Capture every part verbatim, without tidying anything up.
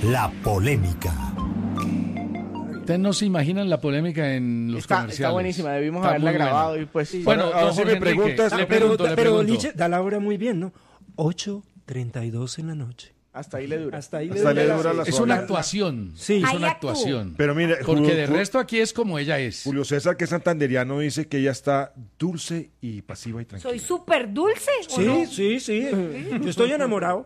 La polémica. Ustedes no se imaginan la polémica en los está, comerciales. Está buenísima, debimos Está haberla muy grabado buena. y pues sí. Bueno, Bueno, ahora don sí Jorge me preguntas- Enrique, le pero, pregunto, le pero pregunto. Nietzsche da la hora muy bien, ¿no? ocho treinta y dos en la noche. Hasta ahí le dura. Hasta ahí Hasta le la- dura la Es una actuación. Sí. Es Ahí una actúa. actuación. Pero mire, Porque Julio- de resto aquí es como ella es. Julio César, que es santanderiano, dice que ella está dulce y pasiva y tranquila. ¿Soy súper dulce o Sí, no? sí, sí. Yo estoy enamorado.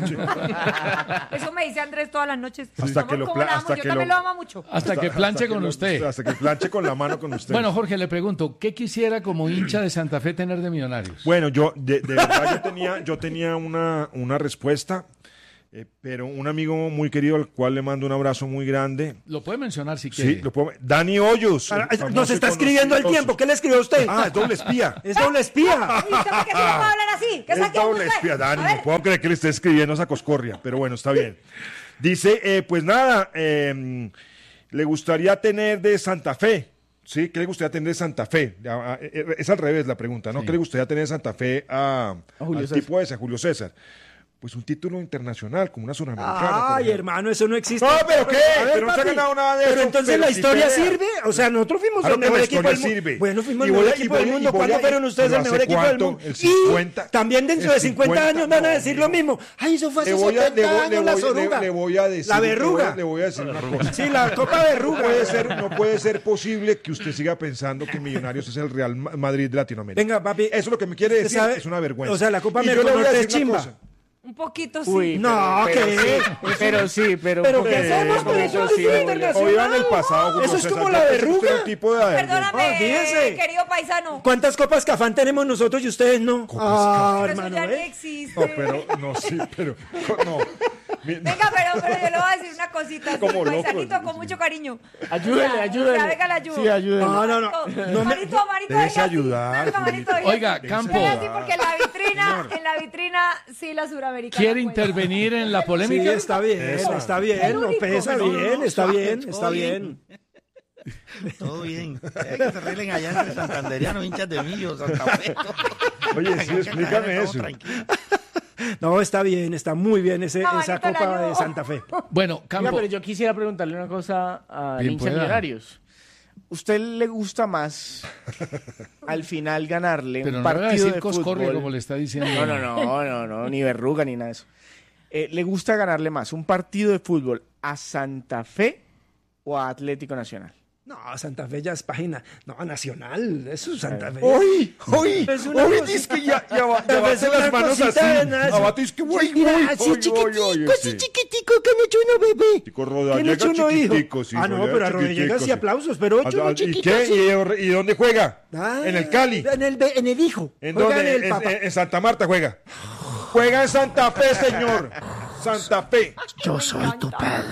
Eso me dice Andrés todas las noches. Hasta Amor, que lo ¿cómo pla- la amo? hasta Yo que también lo- lo ama mucho. Hasta que planche Hasta que con lo- usted. Hasta que planche con la mano con usted. Bueno, Jorge, le pregunto, ¿qué quisiera como hincha de Santa Fe tener de Millonarios? Bueno, yo de, de verdad yo tenía, yo tenía una, una respuesta, eh, pero un amigo muy querido al cual le mando un abrazo muy grande. Lo puede mencionar si quiere. Sí, lo puedo, Dani Hoyos. el Para- famoso Nos está y escribiendo al conocido- tiempo. ¿Qué le escribió a usted? Ah, es doble espía. Es doble espía. ¿Y usted por qué siempre va a hablar así? ¿Qué Es saque doble usted? espía, Dani. A ver. No puedo creer que le esté escribiendo esa coscorria, pero bueno, está bien. Dice, eh, pues nada, eh, le gustaría tener de Santa Fe. ¿Sí? ¿Qué le gustaría tener de Santa Fe? A- a- eh, Es al revés la pregunta, ¿no? Sí. ¿Qué le gustaría tener de Santa Fe a, A Julio al César. tipo ese, a Julio César? Pues un título internacional, como una suramericana. por Ay, ejemplo. hermano, eso no existe. No, ¿pero qué? A ver, Pero no se ha papi, ganado nada de Pero eso, entonces pero la sí historia pelea. sirve. O sea, nosotros fuimos Claro el que mejor la equipo historia del mundo. sirve. Bueno, fuimos Y el voy mejor a- y equipo del voy a- mundo. y voy ¿Cuándo a- fueron ustedes pero el mejor ¿hace equipo del cuánto? mundo? ¿El cincuenta? Y también dentro de ¿El cincuenta cincuenta? años van a No, decir mire. lo mismo. Ay, eso fue hace Le voy a, le setenta voy- le años la voy- le- soruga. le voy a decir. La le voy a- verruga. Le voy a decir una cosa. Sí, la copa verruga. No puede ser, no puede ser posible que usted siga pensando que Millonarios es el Real Ma- Madrid de Latinoamérica. Venga, papi. Eso es lo que me quiere ¿Usted decir, sabe? es una vergüenza. O sea, la Copa Y yo le voy a Merconorte decir es una chimba. cosa. Un poquito sí. Uy, No, pero, ¿qué? pero, pero sí, pero... ¿Pero ¿por qué qué? hacemos con Pero eso? sí, Sí, Julio. internacional. O iba en el pasado. Julio Eso es César, como ya la pensé que usted verruga. era un tipo de- de- Perdóname, Ah, fíjese. querido paisano. ¿Cuántas copas Cafán tenemos nosotros y ustedes no? Ah, Pero eso hermano, ya ni ¿eh? existe. No, pero, no, sí, pero, no. Mi- Venga, pero, pero yo le voy a decir una cosita. así, Como loco. paisanito, con mucho cariño. Ayúdele, O sea, ayúdele. o sea, venga, la ayudo. Sí, ayúdele. No, no, no. Manito, No me- manito, manito, Déjese venga, sí. ayudar, Venga, manito, Julito. venga, Oiga, sí. Campo. Venga, sí, porque en la vitrina, en la vitrina, sí, la suramericana. ¿Quiere juega. intervenir en la Sí, polémica? está bien, está bien, El no único. pesa No, no, bien, no, está suave, bien, todo está bien. Todo bien. Eh, que se arreglen allá entre santanderianos, hinchas de Millo, Santa Fe. Oye, sí, explícame eso. No, está bien, está muy bien ese, No, esa manito, la Copa de ayudo. Santa Fe. Bueno, Oiga, Campo, pero yo quisiera preguntarle una cosa a Bien hincha pueda. Millonarios. ¿Usted le gusta más al final ganarle pero un no le va a partido decir de coscorria fútbol? como le está diciendo. No, no, no, no, no, ni verruga ni nada de eso. Eh, ¿Le gusta ganarle más un partido de fútbol a Santa Fe o a Atlético Nacional? No, Santa Fe ya es página. No, nacional, eso es Santa Fe. ¡Uy! ¡Uy! Es una ¡Uy! cosita- Dice que ya, ya, va- ya Tal vez bate es las una manos cosita así. de nada. Abate, es que uy, Mira, uy, así uy, chiquitico, uy, uy, así sí. chiquitico, que han hecho uno, bebé. Chico Rodallega, ¿Quién ha hecho uno, hijo? chiquitico, sí, Ah, no, Rodallega, pero a Rodallega chiquitico, sí sí. aplausos, pero ocho Ah, no ¿Y chiquitos. qué? sí. ¿Y, ¿Y dónde juega? Ah, ¿En el Cali? En el, en el hijo. ¿En Juega dónde? En el En, papá. en- en Santa Marta juega. Juega en Santa Fe, señor. Santa Fe. Yo soy tu padre.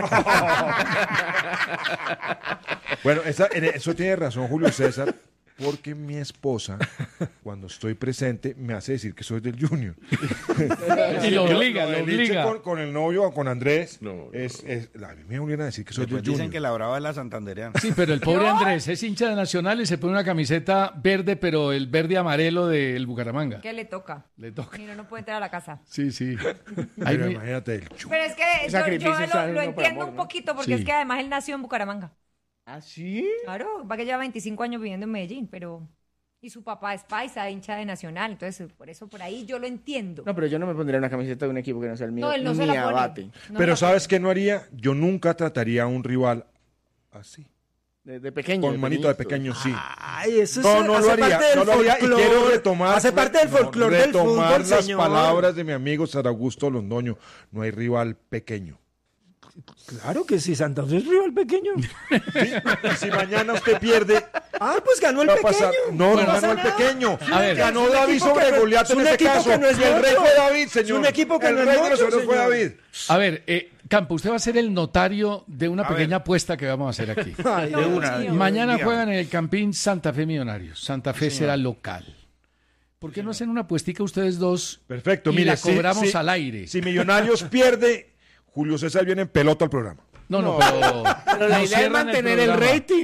Bueno, esa- en eso tiene razón Julio César, porque mi esposa, cuando estoy presente, me hace decir que soy del Junior. Y lo obliga, Lo lo del Liche obliga. Con, con el novio o con Andrés, es, es- a mí me obligan a decir que soy Después del dicen Junior. que la brava es la santanderiana. Sí, pero el pobre Andrés es hincha de Nacional y se pone una camiseta verde, pero el verde amarelo del Bucaramanga. ¿Qué le toca? Le toca. Mira, no puede entrar a la casa. Sí, sí. Ahí Pero me- imagínate el chu- Pero es que yo, sacrificio yo está lo, uno lo por entiendo amor, un ¿no? poquito porque Sí. es que además él nació en Bucaramanga. ¿Ah, sí? Claro, va que lleva veinticinco años viviendo en Medellín, pero... Y su papá es paisa, hincha de Nacional, entonces por eso por ahí yo lo entiendo. No, pero yo no me pondría una camiseta de un equipo que no sea el mío. No, él no ni se la pone. abate. No Pero la ¿sabes pone. qué no haría? Yo nunca trataría a un rival así. De, de pequeño. Con manito de pequeñito. pequeño, sí. Ay, eso es, No, no hace lo haría, parte del no lo haría y folclore. quiero retomar Hace parte del no, folclore del retomar fútbol, las señor. palabras de mi amigo Sar Augusto Londoño. No hay rival pequeño. Claro que sí, Santa Fe es rival pequeño. Y si mañana usted pierde, Ah, pues ganó el va a pequeño. pasar. No, no pasa ganó el nada. pequeño. A ver. Ganó Es un David equipo sobre que no- Goliat es en un ese equipo caso. que no es Y el rey nuestro. fue David, Es señor. un equipo que el no es rey de los nuestro, héroes fue señor. David. A ver, eh, Campo, usted va a ser el notario de una A pequeña ver. apuesta que vamos a hacer aquí. Ay, De una. Dios. Mañana Dígame. juegan en el Campín Santa Fe Millonarios. Santa Fe será local. ¿Por qué no hacen una apuestica ustedes dos? Perfecto, y mire. la si- cobramos si- al aire. Si Millonarios pierde, Julio César viene en pelota al programa. No, no, pero. Pero la nos idea es cierran mantener el, programa. rating.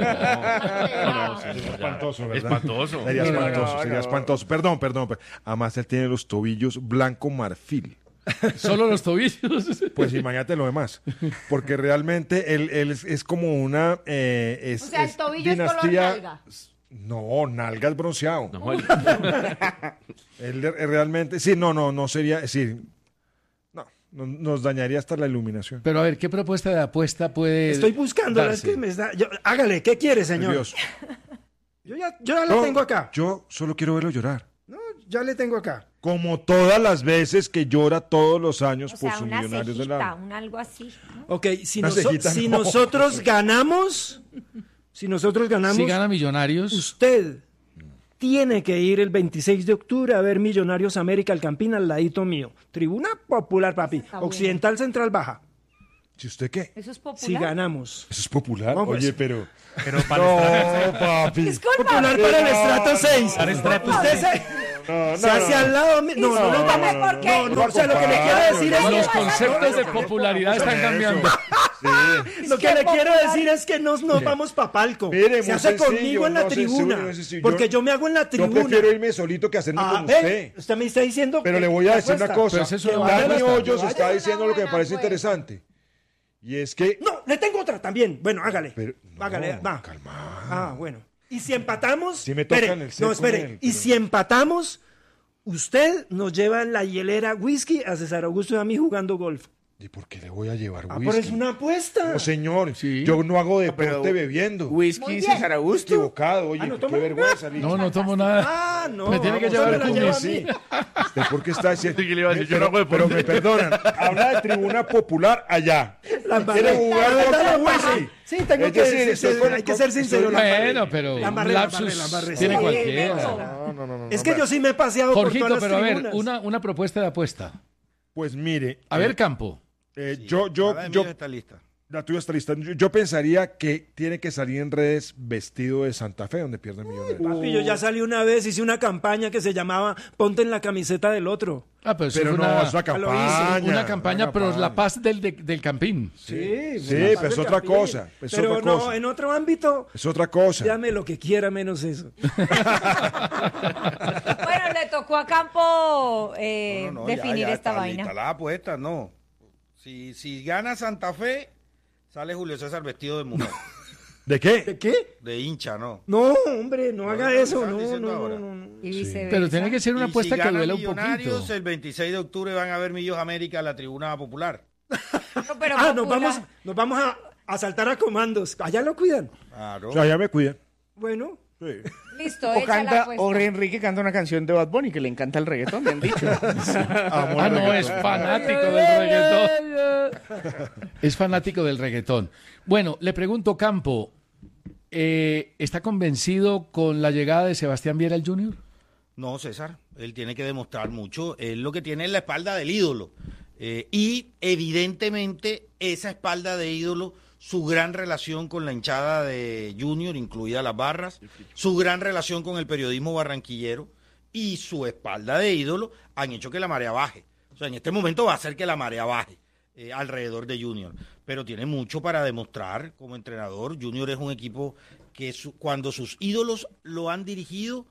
Espantoso, ¿verdad? Espantoso. Sería No, espantoso, no, sería no. espantoso. Perdón, perdón. per- Además, él tiene los tobillos blanco marfil. Solo los tobillos. Pues imagínate lo demás. Porque realmente él, él es, es como una. Eh, es, O sea, el es tobillo es color dinastía. nalga. No, nalgas bronceado. No, el- Él de- realmente. Sí, no, no, no sería. Sí, no, no- nos dañaría hasta la iluminación. Pero a ver, ¿qué propuesta de apuesta puede Estoy buscándola, es darse? que me está... yo- hágale, ¿qué quiere, señor? Nervioso. Yo ya, yo ya la No, tengo acá. Yo solo quiero verlo llorar. No, ya le tengo acá. Como todas las veces que llora todos los años O por sea, sus una millonarios del cejita, alma. un algo así. ¿no? Ok, si, Una noso- cejita, si no. nosotros ganamos, si nosotros ganamos, Si gana Millonarios, usted tiene que ir el veintiséis de octubre a ver Millonarios América, el Campín, al ladito mío. Tribuna popular, papi. Está bueno. Occidental Central Baja. ¿Si usted qué? Eso es Si popular. ganamos. ¿Eso es popular? No, pues. Oye, pero. Pero para No, papi. Disculpa. Popular para el estrato seis. Para estrato Usted seis. se, No, se hace al lado mío. No, no, no, no. Discúlpame, no, ¿por qué? no, no, o sea, lo que le quiero decir es los que... conceptos de popularidad están cambiando. Lo que Es que le quiero popular- decir es que nos, nos vamos pa' palco. Mire, Se muy hace sencillo, conmigo en la no sé, tribuna. seguro, no sé si- Porque yo- yo me hago en la Yo tribuna. prefiero irme solito que hacerme Ah, con ve, usted. usted me está diciendo Pero que- le voy a que decir una apuesta. cosa. Pero es eso Que una vaya Dani apuesta. Hoyos Que está vaya diciendo una lo que me buena parece apuesta. interesante. Y es que. No, le tengo otra también. Bueno, hágale. Pero, no, hágale, va. calma. Ah, bueno. Y si empatamos. Sí me tocan espere, el seco no, espere. en él, Y pero- si empatamos, usted nos lleva en la hielera whisky a César Augusto y a mí jugando golf. ¿Y por qué le voy a llevar Ah, whisky? pero es una apuesta. No, señor. Sí. Yo no hago deporte pero- bebiendo. Whisky Muy bien. César Augusto. Equivocado. Oye, Ah, ¿no qué toma? vergüenza, Licha. No, no tomo nada. Ah, no. Me tiene que usted llevar me la el lleva a cumis. mí. ¿Usted por qué está diciendo? Sí, que le iba a decir, yo pero, no hago pero deporte. me perdonan. Habla de tribuna popular allá. La embarré. ¿Quiere jugar La verdad, con la whisky? embarré. Sí, tengo Es que decir, ser- estoy ser- con- hay que ser sincero. estoy- la embarré. Bueno, pero La embarré, un la lapsus embarré, la embarré. tiene Sí, cualquiera. eso. No, no, no, no, Es no, que yo sí me he paseado Jorgito, por todas pero a las ver, tribunas. una, una propuesta de apuesta. Pues mire. A eh, ver, Campo. eh, yo, yo, La de yo, Millos está lista. la tuya está lista. Yo, yo pensaría que tiene que salir en redes vestido de Santa Fe, donde pierde millonarios. Papi, yo ya salí una vez, hice una campaña que se llamaba Ponte en la camiseta del otro. Ah, pero, eso Pero fue no, una, es una lo hice, campaña. una campaña, pero campaña. la paz del, de- del Campín. Sí, Sí, me la pero es pasé otra Campín. cosa, es Pero otra no, cosa. en otro ámbito, Es otra cosa. llame lo que quiera menos eso. Bueno, le tocó a Campo eh, No, no, no, ya, definir ya esta está vaina. lista la apuesta, no. Si, si gana Santa Fe, sale Julio César vestido de mujer, ¿De qué? ¿De qué? de hincha, ¿no? No, hombre, no haga no, eso. ¿estás No, diciendo no, ahora? no, no, no. Y viceversa. Pero tiene que ser una Y apuesta si que gana duela un Millonarios, poquito. el veintiséis de octubre van a ver Millos América a la tribuna popular. No, pero Ah, nos popular. vamos, nos vamos a, a saltar a comandos. Allá lo cuidan. Claro. O sea, ya me cuidan. Bueno, Listo, O echa la canta, apuesta. o Enrique canta una canción de Bad Bunny que le encanta el reggaetón, me han dicho. Ah, no, es fanático del reggaetón. Es fanático del reggaetón. Bueno, le pregunto, Campo, eh, ¿está convencido con la llegada de Sebastián Viera al Junior? No, César, él tiene que demostrar mucho. Él lo que tiene es la espalda del ídolo. Eh, y evidentemente esa espalda de ídolo, su gran relación con la hinchada de Junior, incluidas las barras, su gran relación con el periodismo barranquillero y su espalda de ídolo han hecho que la marea baje. O sea, en este momento va a hacer que la marea baje eh, alrededor de Junior. Pero tiene mucho para demostrar como entrenador. Junior es un equipo que su- cuando sus ídolos lo han dirigido,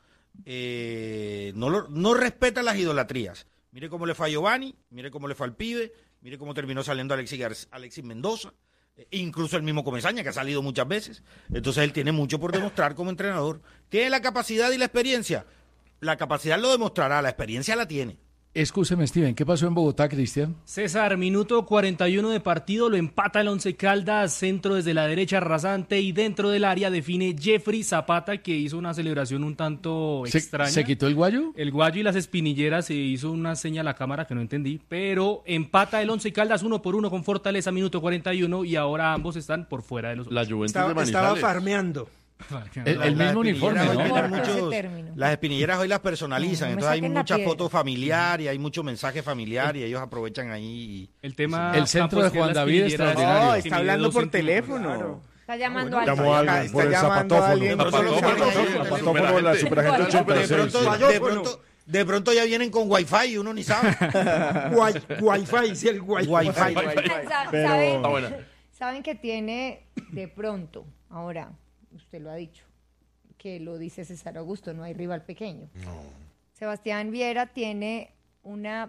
eh, no, lo- no respeta las idolatrías. Mire cómo le fue a Giovanni, mire cómo le fue al pibe, mire cómo terminó saliendo Alexis, Gar- Alexis Mendoza, eh, incluso el mismo Comesaña, que ha salido muchas veces. Entonces él tiene mucho por demostrar como entrenador. ¿Tiene la capacidad y la experiencia? La capacidad lo demostrará, la experiencia la tiene. Escúcheme, Steven, ¿qué pasó en Bogotá, Cristian? César, minuto cuarenta y uno de partido, lo empata el Once Caldas, centro desde la derecha rasante y dentro del área define Jeffrey Zapata, que hizo una celebración un tanto ¿Se, extraña. ¿Se quitó el guayo? El guayo y las espinilleras, se hizo una seña a la cámara que no entendí, pero empata el Once Caldas uno por uno con Fortaleza, minuto cuarenta y uno, y ahora ambos están por fuera de los La Juventus estaba, de estaba Manizales. farmeando. El, el Las mismo uniforme, espinilleras hoy ¿no? tienen Corto ese muchos- término. las espinilleras hoy las personalizan, No, no me entonces hay saquen la mucha piedra. foto familiar y hay mucho mensaje familiar y ellos aprovechan ahí. El tema El centro de Campos, que es Juan las David espinilleras, extraordinario. No, que está mide hablando dos por centímetros. teléfono. Está llamando Bueno, a Llamó a alguien. alguien Está por el llamando a zapatófono. alguien por Zapatófono, los zapatófono, zapatos. El zapatófono de la superagente De De ochenta y seis. pronto, Guayófono. de pronto, de pronto ya vienen con wifi y uno ni sabe. Guay, wifi, sí, el wifi. Wifi. Sa- Pero- ¿Saben, Está buena. saben que tiene de pronto, ahora, usted lo ha dicho, que lo dice César Augusto, no hay rival pequeño. Sebastián Viera tiene una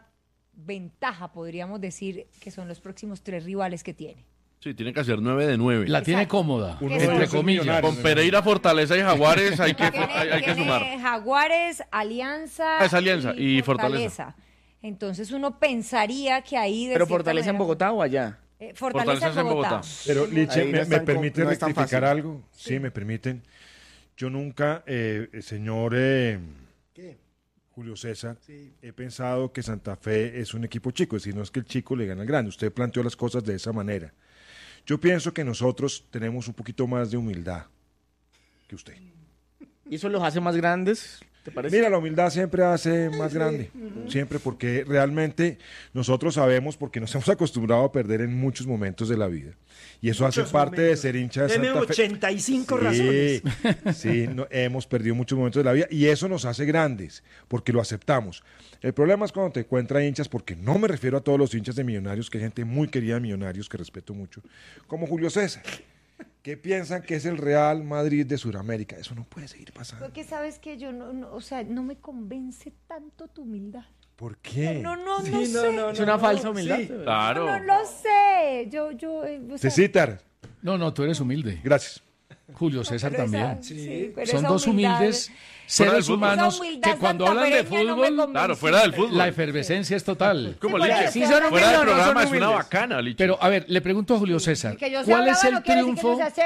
ventaja, podríamos decir, que son los próximos tres rivales que tiene. Sí, tiene que hacer nueve de nueve. La tiene Exacto. cómoda, Uno de entre esos comillas. millonarios. Con Pereira, Fortaleza y Jaguares hay que, Tiene, hay, hay que tiene sumar. Jaguares, Alianza, Ah, es Alianza y Fortaleza. Entonces uno pensaría que ahí... de ¿Pero cierta Fortaleza en manera- Bogotá o allá? Eh, Fortaleza, Fortaleza en en Bogotá. Bogotá. Pero, Liche, Ahí no ¿me, es me tan com- permite no es tan rectificar fácil. algo? Sí, me permiten. Yo nunca, eh, eh, señor eh, Julio César, he pensado que Santa Fe es un equipo chico, es decir, no es que el chico le gana al grande. Usted planteó las cosas de esa manera. Yo pienso que nosotros tenemos un poquito más de humildad que usted. ¿Y eso los hace más grandes? ¿Te parece? Mira, la humildad siempre hace más grande, siempre, porque realmente nosotros sabemos, porque nos hemos acostumbrado a perder en muchos momentos de la vida. Y eso hace Muchos parte de momentos. ser hincha de Deme Santa Fe. ochenta y cinco Sí, razones. sí, no- hemos perdido muchos momentos de la vida y eso nos hace grandes, porque lo aceptamos. El problema es cuando te encuentras hinchas, porque no me refiero a todos los hinchas de Millonarios, que hay gente muy querida de Millonarios que respeto mucho, como Julio César, que piensan que es el Real Madrid de Sudamérica. Eso no puede seguir pasando. Porque sabes que yo no, no, o sea, no me convence tanto tu humildad. ¿Por qué? No, no, no Sí, sé. no, no, Es no, una no, falsa humildad. sí. Claro. No lo sé. Yo, yo, eh, o sea, Cecitar, No, no, tú eres humilde. gracias. Julio César pero esa- también. sí, pero Son esa dos humildad- humildes Fuera del seres fútbol. humanos esa humildad que cuando hablan de santafereña no me fútbol, convence. Claro, fuera del fútbol. la efervescencia es total. Como Sí, Liche. porque Sí, son Fuera humildes del o no programa son es una humildes. bacana, Liche. Pero, a ver, le pregunto a Julio César, Que yo sea ¿cuál es brava el no quiere decir que triunfo? no sea